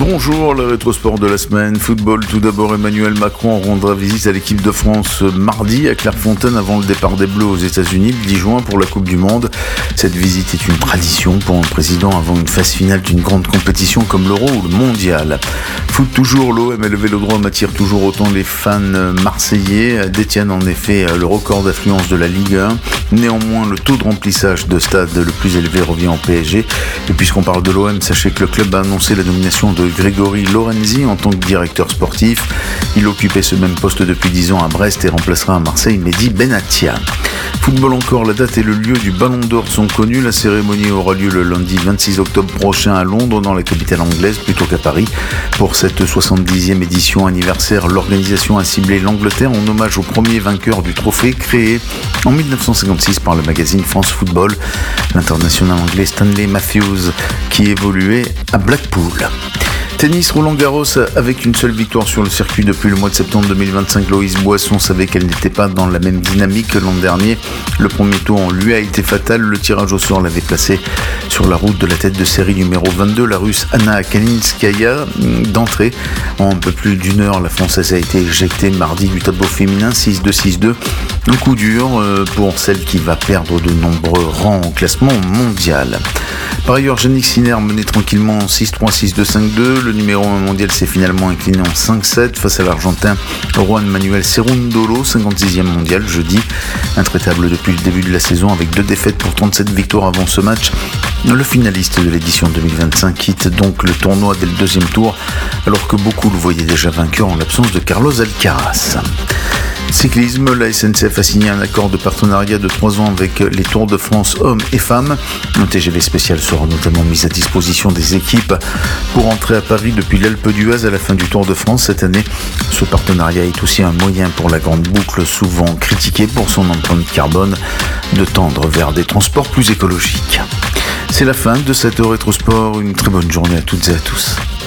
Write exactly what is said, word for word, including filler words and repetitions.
Bonjour, le rétrosport de la semaine. Football, tout d'abord, Emmanuel Macron rendra visite à l'équipe de France mardi à Clairefontaine avant le départ des Bleus aux États-Unis le dix juin pour la Coupe du Monde. Cette visite est une tradition pour un président avant une phase finale d'une grande compétition comme l'Euro ou le Mondial. Foot toujours, l'O M et le Vélodrome attirent toujours autant les fans marseillais, détiennent en effet le record d'affluence de la Ligue un. Néanmoins, le taux de remplissage de stade le plus élevé revient en P S G. Et puisqu'on parle de l'O M, sachez que le club a annoncé la nomination de Grégory Lorenzi en tant que directeur sportif. Il occupait ce même poste depuis dix ans à Brest et remplacera à Marseille Mehdi Benatia. Football encore, la date et le lieu du Ballon d'Or sont connus. La cérémonie aura lieu le lundi vingt-six octobre prochain à Londres, dans la capitale anglaise, plutôt qu'à Paris. Pour cette soixante-dixième édition anniversaire, l'organisation a ciblé l'Angleterre en hommage au premier vainqueur du trophée, créé en dix-neuf cent cinquante-six par le magazine France Football, l'international anglais Stanley Matthews, qui évoluait à Blackpool. Tennis, Roland-Garros, avec une seule victoire sur le circuit depuis le mois de septembre deux mille vingt-cinq, Loïs Boisson savait qu'elle n'était pas dans la même dynamique que l'an dernier. Le premier tour lui a été fatal, le tirage au sort l'avait placé sur la route de la tête de série numéro vingt-deux, la Russe Anna Kalinskaya. D'entrée, en un peu plus d'une heure, la Française a été éjectée mardi du tableau féminin six deux six deux. Un coup dur pour celle qui va perdre de nombreux rangs au classement mondial. Par ailleurs, Jannik Sinner menait tranquillement six trois six deux cinq deux. Le numéro un mondial s'est finalement incliné en cinq sept face à l'Argentin Juan Manuel Cerundolo, cinquante-sixième mondial jeudi. Intraitable depuis le début de la saison avec deux défaites pour trente-sept victoires avant ce match. Le finaliste de l'édition deux mille vingt-cinq quitte donc le tournoi dès le deuxième tour, alors que beaucoup le voyaient déjà vainqueur en l'absence de Carlos Alcaraz. Cyclisme, la S N C F a signé un accord de partenariat de trois ans avec les Tours de France hommes et femmes. Un T G V spécial sera notamment mis à disposition des équipes pour entrer à Paris depuis l'Alpe d'Huez à la fin du Tour de France cette année. Ce partenariat est aussi un moyen pour la grande boucle, souvent critiquée pour son empreinte carbone, de tendre vers des transports plus écologiques. C'est la fin de cette rétrosport. Une très bonne journée à toutes et à tous.